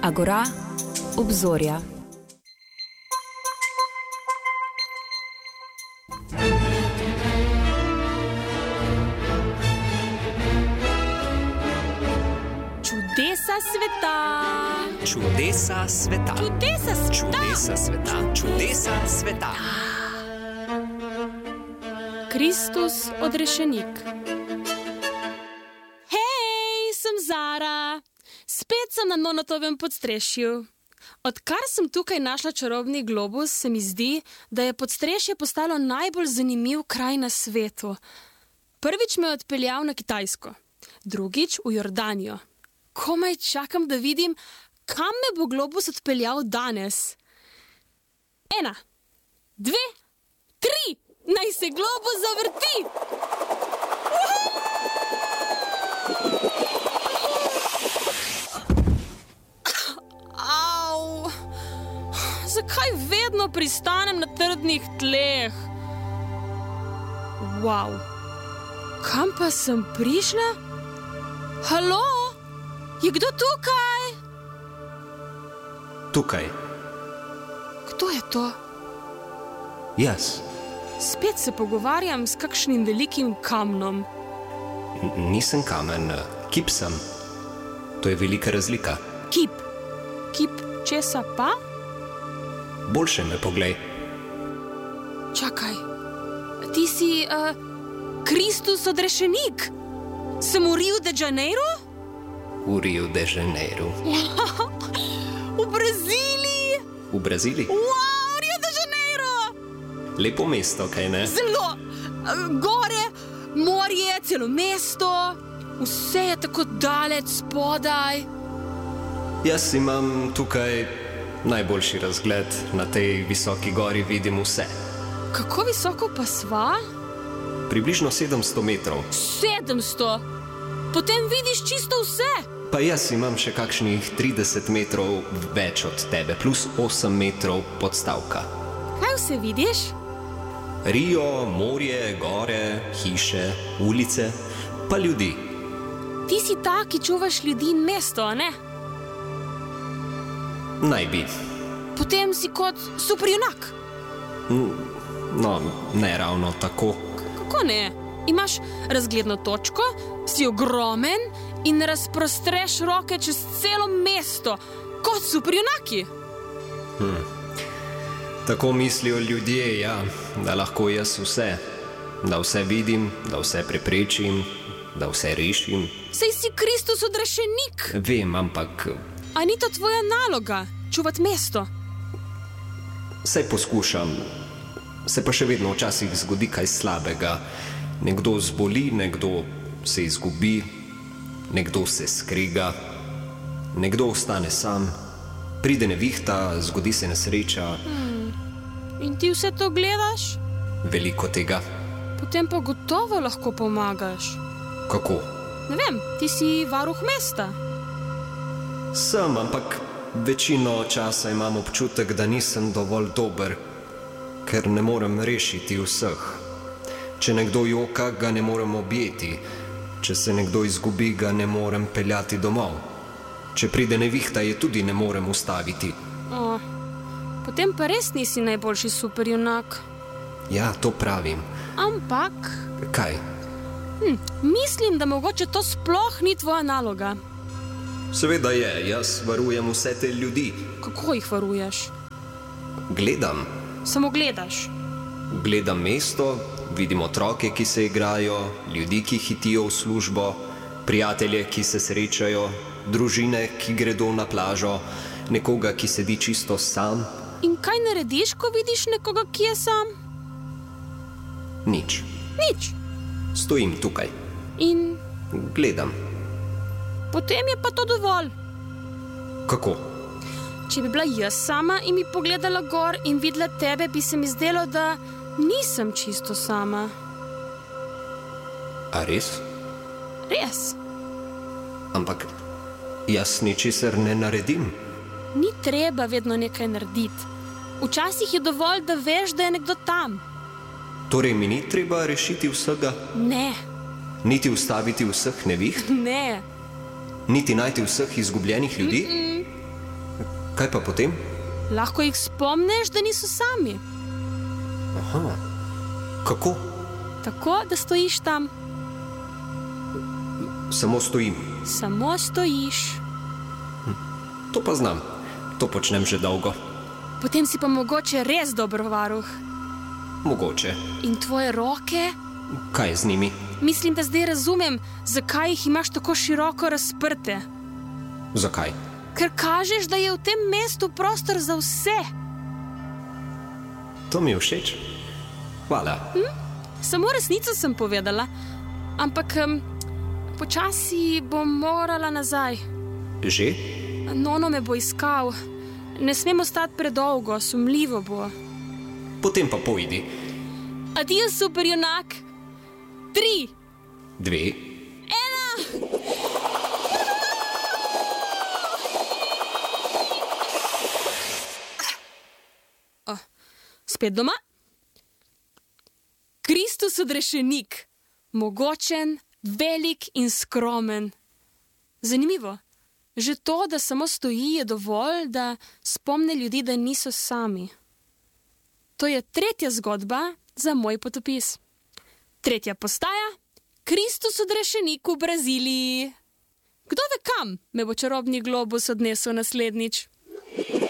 Agora, obzorja. Čudesa sveta. Čudesa sveta. Čudesa sveta. Čudesa sveta. Čudesa sveta. Kristus odrešenik. Hej, sem Zara. Spet sem na Nonotovem podstrešju. Odkar sem tukaj našla čarobni globus, se mi zdi, da je podstrešje postalo najbolj zanimiv kraj na svetu. Prvič me je odpeljal na Kitajsko, drugič v Jordanijo. Komaj čakam, da vidim, kam me bo globus odpeljal danes. 1, 2, 3, naj se globus zavrti! Au! Zakaj vedno pristanem na trdnih tleh? Wow! Kam pa sem prišla? Halo? Je kdo tukaj? Tukaj. Kdo je to? Jaz. Spet se pogovarjam s kakšnim velikim kamnom. Nisem kamen, kip sem. To je velika razlika. Kip. Kip česa pa? Boljše me poglej. Čakaj. Ti si Kristus odrešenik. Sem v Rio de Janeiro? V Rio de Janeiro. V Braziliji. V Braziliji? Wow, Rio de Janeiro. Lepo mesto, kaj ne? Zelo. Gore, morje, celo mesto. Vse je tako daleč spodaj. Jaz imam tukaj najboljši razgled. Na tej visoki gori vidim vse. Kako visoko pa sva? Približno 700 metrov. 700? Potem vidiš čisto vse. Pa jaz imam še kakšnih 30 metrov več od tebe, plus 8 metrov podstavka. Kaj vse vidiš? Rio, morje, gore, hiše, ulice, pa ljudi. Ti si ta, ki čuvaš ljudi in mesto, a ne? Naj bi. Potem si kot superjunak. No, ne ravno tako. Kako ne? Imaš razgledno točko, si ogromen in razprostreš roke čez celo mesto, kot superjunaki. Tako mislijo ljudje, ja, da lahko jaz vse. Da vse vidim, da vse preprečim, da vse rešim. Saj si Kristus odrešenik. Vem, ampak... A ni to tvoja naloga, čuvati mesto? Saj poskušam, se pa še vedno včasih zgodi kaj slabega. Nekdo zboli, nekdo se izgubi, nekdo se skrega, nekdo ostane sam, pride nevihta, zgodi se nesreča. In ti vse to gledaš? Veliko tega. Potem pa gotovo lahko pomagaš. Kako? Ne vem, ti si varuh mesta. Sem, ampak večino časa imam občutek, da nisem dovolj dober, ker ne morem rešiti vseh. Če nekdo joka, ga ne morem objeti. Če se nekdo izgubi, ga ne morem peljati domov. Če pride nevihta, je tudi ne morem ustaviti. Potem pa res nisi najboljši superjunak. Ja, to pravim. Ampak... Kaj? Mislim, da mogoče to sploh ni tvoja naloga. Seveda je, jaz varujem vse te ljudi. Kako jih varuješ? Gledam. Samo gledaš. Gledam mesto, vidim otroke, ki se igrajo, ljudi, ki hitijo v službo, prijatelje, ki se srečajo, družine, ki gredo na plažo, nekoga, ki sedi čisto sam. In kaj narediš, ko vidiš nekoga, ki je sam? Nič. Nič. Stojim tukaj. In? Gledam. Potem je pa to dovolj. Kako? Če bi bila jaz sama in bi pogledala gor in videla tebe, bi se mi zdelo, da nisem čisto sama. A res? Res. Ampak jaz ničesar ne naredim. Ni treba vedno nekaj narediti. Včasih je dovolj, da veš, da je nekdo tam. Torej mi ni treba rešiti vsega? Ne. Niti ustaviti vseh neviht? Ne. Niti najti vseh izgubljenih ljudi? Kaj pa potem? Lahko jih spomniš, da niso sami. Aha. Kako? Tako, da stojiš tam. Samo stojim. Samo stojiš. To pa znam. To počnem že dolgo. Potem si pa mogoče res dober varuh. Mogoče. In tvoje roke? Kaj je z njimi? Mislim, da zdaj razumem, zakaj jih imaš tako široko razprte. Zakaj? Ker kažeš, da je v tem mestu prostor za vse. To mi je všeč. Hvala. Samo resnico sem povedala, ampak počasi bom morala nazaj. Že? Nono me bo iskal. Ne smem ostati predolgo, sumljivo bo. Potem pa pojdi. Adijo, super junak. 3, 2, 1. Spet doma. Kristus odrešenik, mogočen, velik in skromen. Zanimivo. Že to, da samo stoji, je dovolj, da spomne ljudi, da niso sami. To je 3. zgodba za moj potopis. 3. postaja, Kristus odrešenik v Braziliji. Kdo ve kam me bo čarobni globus odnesel naslednjič?